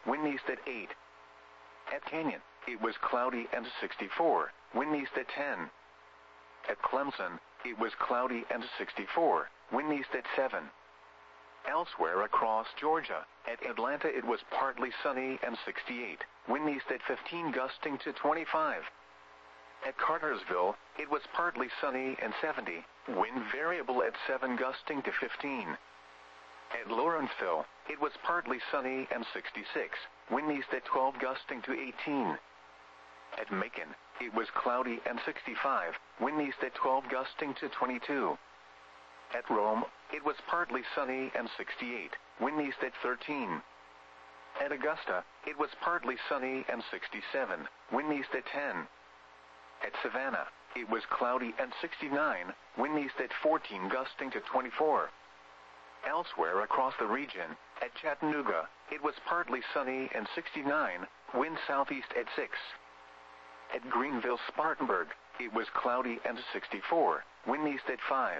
wind east at 8. At Canyon, it was cloudy and 64, wind east at 10. At Clemson, it was cloudy and 64, wind east at 7. Elsewhere across Georgia, at Atlanta it was partly sunny and 68, wind east at 15 gusting to 25. At Cartersville, it was partly sunny and 70, wind variable at 7 gusting to 15. At Lawrenceville, it was partly sunny and 66, wind east at 12 gusting to 18. At Macon, it was cloudy and 65, wind east at 12 gusting to 22. At Rome, it was partly sunny and 68, wind east at 13. At Augusta, it was partly sunny and 67, wind east at 10. At Savannah, it was cloudy and 69, wind east at 14 gusting to 24. Elsewhere across the region, at Chattanooga, it was partly sunny and 69, wind southeast at 6. At Greenville-Spartanburg, it was cloudy and 64, wind east at 5.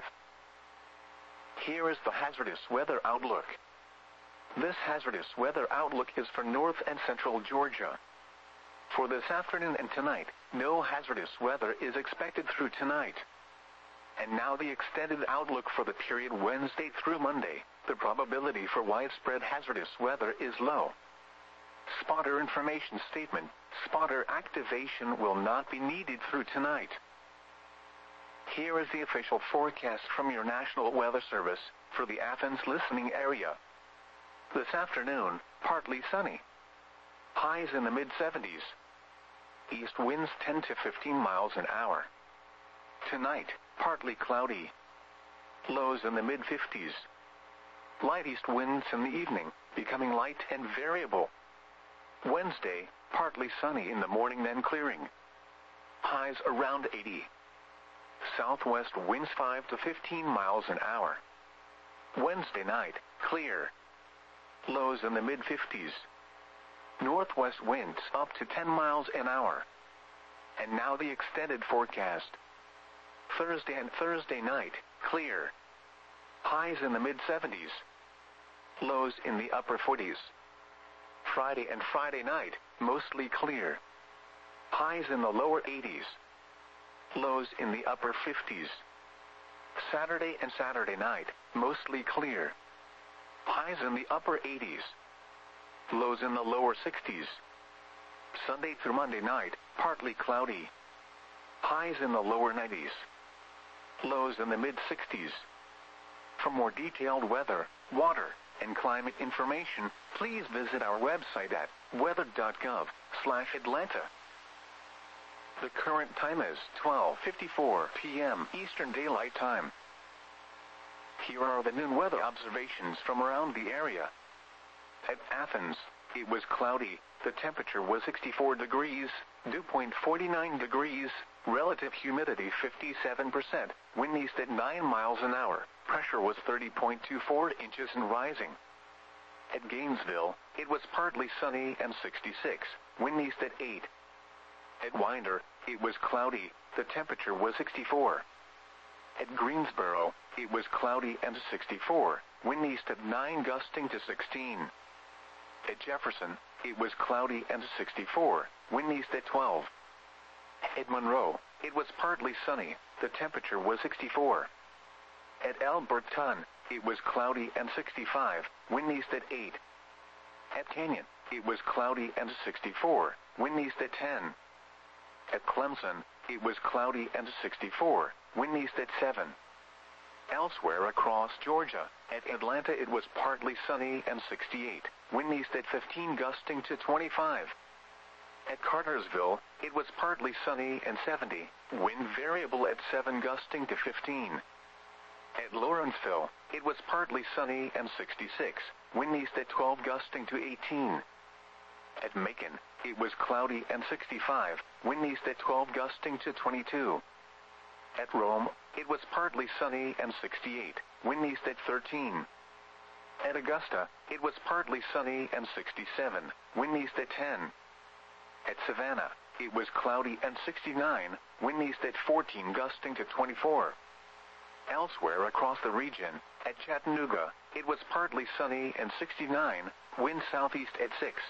Here is the hazardous weather outlook. This hazardous weather outlook is for north and central Georgia. For this afternoon and tonight, no hazardous weather is expected through tonight. And now the extended outlook for the period Wednesday through Monday. The probability for widespread hazardous weather is low. Spotter information statement. Spotter activation will not be needed through tonight. Here is the official forecast from your National Weather Service for the Athens listening area. This afternoon, partly sunny. Highs in the mid-70s. East winds 10 to 15 miles an hour. Tonight, partly cloudy. Lows in the mid-50s. Light east winds in the evening, becoming light and variable. Wednesday, partly sunny in the morning then clearing. Highs around 80. Southwest winds 5 to 15 miles an hour. Wednesday night, clear. Lows in the mid-50s. Northwest winds up to 10 miles an hour. And now the extended forecast. Thursday and Thursday night, clear. Highs in the mid-70s. Lows in the upper 40s. Friday and Friday night, mostly clear. Highs in the lower 80s. Lows in the upper 50s. Saturday and Saturday night, mostly clear. Highs in the upper 80s. Lows in the lower 60s. Sunday through Monday night, partly cloudy. Highs in the lower 90s. Lows in the mid-60s. For more detailed weather, water, and climate information, please visit our website at weather.gov/Atlanta. The current time is 12:54 p.m. Eastern Daylight Time. Here are the noon weather observations from around the area. At Athens, it was cloudy. The temperature was 64 degrees, dew point 49 degrees, relative humidity 57%, wind east at 9 miles an hour, pressure was 30.24 inches and rising. At Gainesville, it was partly sunny and 66, wind east at 8. At Winder, it was cloudy. The temperature was 64. At Greensboro, it was cloudy and 64, wind east at 9 gusting to 16. At Jefferson, it was cloudy and 64, wind east at 12. At Monroe, it was partly sunny. The temperature was 64. At Alberton, it was cloudy and 65, wind east at 8. At Canyon, it was cloudy and 64, wind east at 10. At Clemson, it was cloudy and 64, wind east at 7. Elsewhere across Georgia, at Atlanta it was partly sunny and 68, wind east at 15 gusting to 25. At Cartersville, it was partly sunny and 70, wind variable at 7 gusting to 15. At Lawrenceville, it was partly sunny and 66, wind east at 12 gusting to 18. At Macon, it was cloudy and 65, wind east at 12 gusting to 22. At Rome, it was partly sunny and 68, wind east at 13. At Augusta, it was partly sunny and 67, wind east at 10. At Savannah, it was cloudy and 69, wind east at 14 gusting to 24. Elsewhere across the region, at Chattanooga, it was partly sunny and 69, wind southeast at 6.